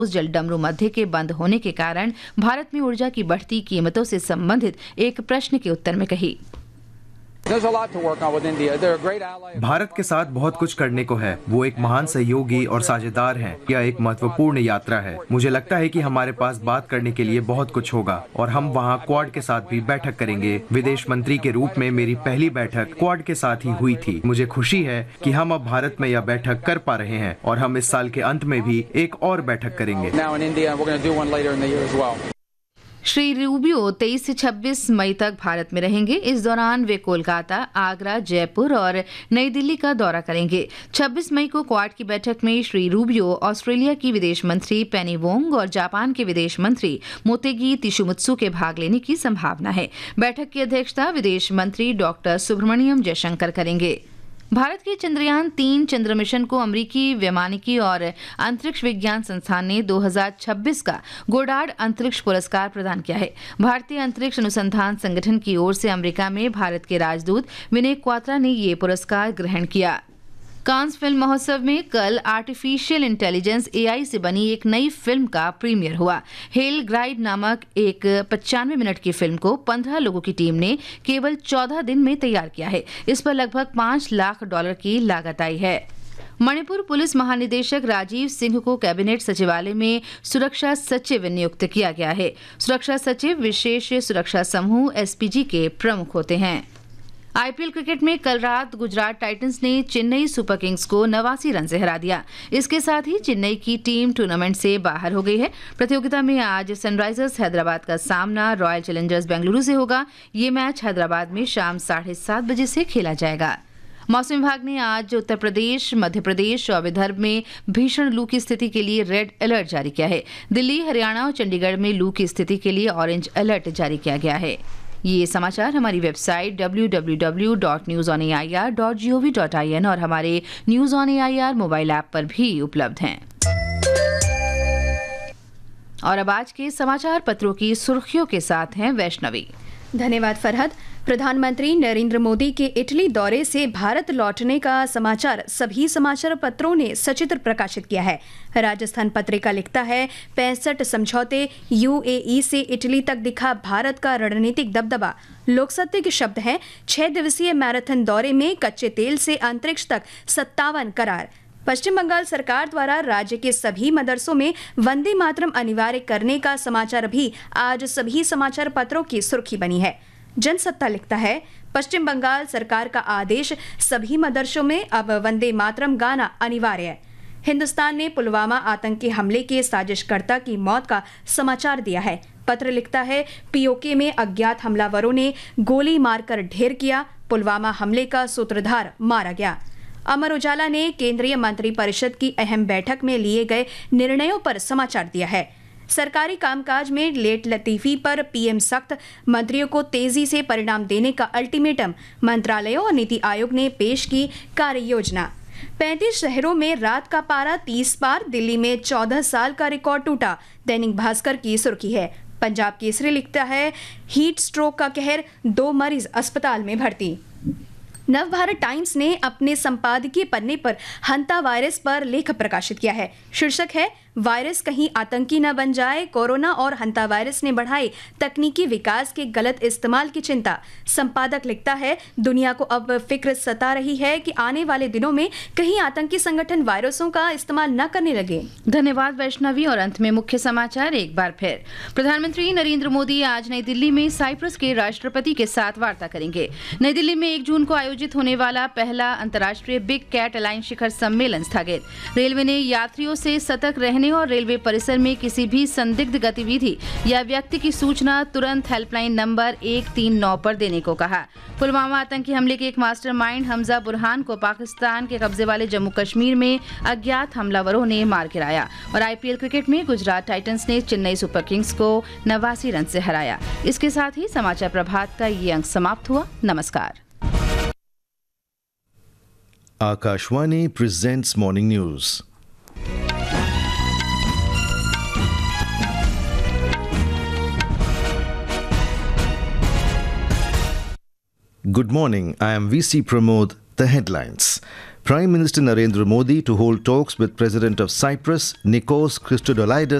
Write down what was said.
उस जल डमरू मध्य के बंद होने के कारण भारत में ऊर्जा की बढ़ती कीमतों से संबंधित एक प्रश्न के उत्तर में कही। भारत के साथ बहुत कुछ करने को है। वो एक महान सहयोगी और साझेदार हैं। यह एक महत्वपूर्ण यात्रा है। मुझे लगता है कि हमारे पास बात करने के लिए बहुत कुछ होगा और हम वहाँ क्वाड के साथ भी बैठक करेंगे। विदेश मंत्री के रूप में मेरी पहली बैठक क्वाड के साथ ही हुई थी। मुझे खुशी है कि हम अब भारत में यह बैठक कर पा रहे हैं और हम इस साल के अंत में भी एक और बैठक करेंगे। श्री रूबियो 23 से 26 मई तक भारत में रहेंगे। इस दौरान वे कोलकाता, आगरा, जयपुर और नई दिल्ली का दौरा करेंगे। 26 मई को क्वाड की बैठक में श्री रूबियो ऑस्ट्रेलिया की विदेश मंत्री पेनी वोंग और जापान के विदेश मंत्री मोतेगी तिशुमुत्सु के भाग लेने की संभावना है। बैठक की अध्यक्षता विदेश मंत्री डॉक्टर सुब्रमण्यम जयशंकर करेंगे। भारत के चंद्रयान 3 चंद्र मिशन को अमेरिकी वैमानिकी और अंतरिक्ष विज्ञान संस्थान ने 2026 का गोडार्ड अंतरिक्ष पुरस्कार प्रदान किया है। भारतीय अंतरिक्ष अनुसंधान संगठन की ओर से अमेरिका में भारत के राजदूत विनय क्वात्रा ने ये पुरस्कार ग्रहण किया। कांस फिल्म महोत्सव में कल आर्टिफिशियल इंटेलिजेंस AI से बनी एक नई फिल्म का प्रीमियर हुआ। हेल ग्राइड नामक एक 95 मिनट की फिल्म को 15 लोगों की टीम ने केवल 14 दिन में तैयार किया है। इस पर लगभग $5 लाख की लागत आई है। मणिपुर पुलिस महानिदेशक राजीव सिंह को कैबिनेट सचिवालय में सुरक्षा सचिव नियुक्त किया गया है। सुरक्षा सचिव विशेष सुरक्षा समूह SPG के प्रमुख होते हैं। IPL क्रिकेट में कल रात गुजरात टाइटंस ने चेन्नई सुपर किंग्स को 89 रन से हरा दिया। इसके साथ ही चेन्नई की टीम टूर्नामेंट से बाहर हो गई है। प्रतियोगिता में आज सनराइजर्स हैदराबाद का सामना रॉयल चैलेंजर्स बेंगलुरु से होगा। ये मैच हैदराबाद में शाम 7:30 बजे से खेला जाएगा। मौसम विभाग ने आज उत्तर प्रदेश, मध्य प्रदेश और विदर्भ में भीषण लू की स्थिति के लिए रेड अलर्ट जारी किया है। दिल्ली, हरियाणा और चंडीगढ़ में लू की स्थिति के लिए ऑरेंज अलर्ट जारी किया गया है। ये समाचार हमारी वेबसाइट www.newsonair.gov.in और हमारे news on AIR mobile app पर भी उपलब्ध हैं। और अब आज के समाचार पत्रों की सुर्खियों के साथ हैं वैष्णवी। धन्यवाद फरहद। प्रधानमंत्री नरेंद्र मोदी के इटली दौरे से भारत लौटने का समाचार सभी समाचार पत्रों ने सचित्र प्रकाशित किया है। राजस्थान पत्रिका लिखता है 65 समझौते, UAE से इटली तक दिखा भारत का रणनीतिक दबदबा। लोकसत्य के शब्द हैं 6 दिवसीय मैराथन दौरे में कच्चे तेल से अंतरिक्ष तक 57 करार। पश्चिम बंगाल सरकार द्वारा राज्य के सभी मदरसों में वंदे मातरम अनिवार्य करने का समाचार भी आज सभी समाचार पत्रों की सुर्खी बनी है। जनसत्ता लिखता है पश्चिम बंगाल सरकार का आदेश, सभी मदरसों में अब वंदे मातरम गाना अनिवार्य है। हिंदुस्तान ने पुलवामा आतंकी हमले के साजिशकर्ता की मौत का समाचार दिया है। पत्र लिखता है POK में अज्ञात हमलावरों ने गोली मारकर ढेर किया, पुलवामा हमले का सूत्रधार मारा गया। अमर उजाला ने केंद्रीय मंत्रिपरिषद की अहम बैठक में लिए गए निर्णयों पर समाचार दिया है। सरकारी कामकाज में लेट लतीफी पर PM सख्त, मंत्रियों को तेजी से परिणाम देने का अल्टीमेटम। मंत्रालयों और नीति आयोग ने पेश की कार्य योजना। 35 शहरों में रात का पारा 30 पार, दिल्ली में 14 साल का रिकॉर्ड टूटा। दैनिक भास्कर की सुर्खी है। पंजाब केसरी लिखता है हीट स्ट्रोक का कहर, 2 मरीज अस्पताल में भर्ती। नवभारत टाइम्स ने अपने संपादकीय पन्ने पर हंता वायरस पर लेख प्रकाशित किया है। शीर्षक है वायरस कहीं आतंकी न बन जाए, कोरोना और हंता वायरस ने बढ़ाई तकनीकी विकास के गलत इस्तेमाल की चिंता। संपादक लिखता है दुनिया को अब फिक्र सता रही है कि आने वाले दिनों में कहीं आतंकी संगठन वायरसों का इस्तेमाल न करने लगे। धन्यवाद वैष्णवी। और अंत में मुख्य समाचार एक बार फिर। प्रधानमंत्री नरेंद्र मोदी आज नई दिल्ली में साइप्रस के राष्ट्रपति के साथ वार्ता करेंगे। नई दिल्ली में 1 जून को आयोजित होने वाला पहला अंतर्राष्ट्रीय बिग कैट अलायंस शिखर सम्मेलन स्थगित। रेलवे ने यात्रियों से सतर्क रहने और रेलवे परिसर में किसी भी संदिग्ध गतिविधि या व्यक्ति की सूचना तुरंत हेल्पलाइन नंबर 139 पर देने को कहा। पुलवामा आतंकी हमले के एक मास्टरमाइंड हमजा बुरहान को पाकिस्तान के कब्जे वाले जम्मू कश्मीर में अज्ञात हमलावरों ने मार गिराया। और IPL क्रिकेट में गुजरात टाइटंस ने चेन्नई सुपर किंग्स को 89 रन से हराया। इसके साथ ही समाचार प्रभात का ये अंक समाप्त हुआ। नमस्कार। Akashvani presents morning news. Good morning, I am VC Pramod. The headlines. Prime Minister Narendra Modi to hold talks with President of Cyprus, Nikos Christodoulides,